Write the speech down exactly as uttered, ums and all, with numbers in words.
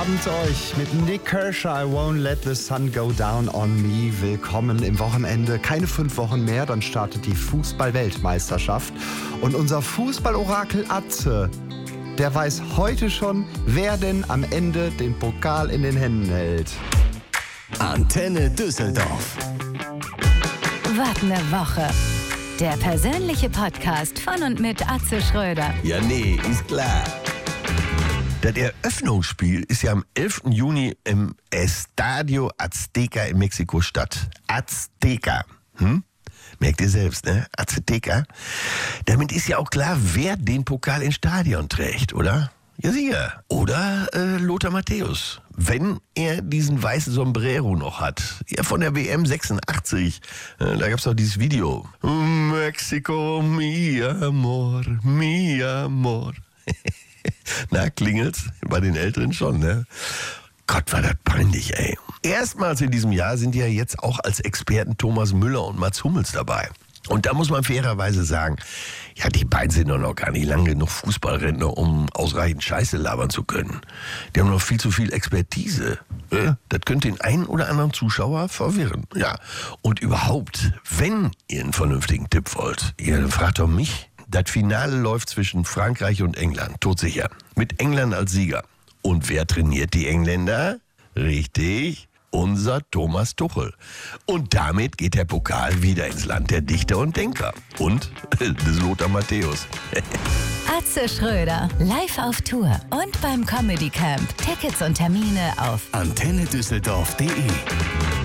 Abend euch mit Nick Kershaw, I won't let the sun go down on me. Willkommen im Wochenende. Keine fünf Wochen mehr, dann startet die Fußball-Weltmeisterschaft. Und unser Fußballorakel Atze, der weiß heute schon, wer denn am Ende den Pokal in den Händen hält. Antenne Düsseldorf. Was ne Woche. Der persönliche Podcast von und mit Atze Schröder. Ja, nee, ist klar. Das Eröffnungsspiel ist ja am elften Juni im Estadio Azteca in Mexiko-Stadt. Azteca. Hm? Merkt ihr selbst, ne? Azteca. Damit ist ja auch klar, wer den Pokal ins Stadion trägt, oder? Ja, sicher. Oder äh, Lothar Matthäus. Wenn er diesen weißen Sombrero noch hat. Ja, von der W M sechsundachtzig. Äh, da gab's doch dieses Video. Mexico, mi amor, mi amor. Na, klingelt's? Bei den Älteren schon, ne? Gott, war das peinlich, ey. Erstmals in diesem Jahr sind ja jetzt auch als Experten Thomas Müller und Mats Hummels dabei. Und da muss man fairerweise sagen, ja, die beiden sind doch noch gar nicht lang genug Fußballrentner, um ausreichend Scheiße labern zu können. Die haben noch viel zu viel Expertise. Ja, das könnte den einen oder anderen Zuschauer verwirren. Ja, und überhaupt, wenn ihr einen vernünftigen Tipp wollt, ja, dann fragt doch mich. Das Finale läuft zwischen Frankreich und England, todsicher. Mit England als Sieger. Und wer trainiert die Engländer? Richtig, unser Thomas Tuchel. Und damit geht der Pokal wieder ins Land der Dichter und Denker. Und des Lothar Matthäus. Atze Schröder, live auf Tour und beim Comedy Camp. Tickets und Termine auf antenne düsseldorf punkt de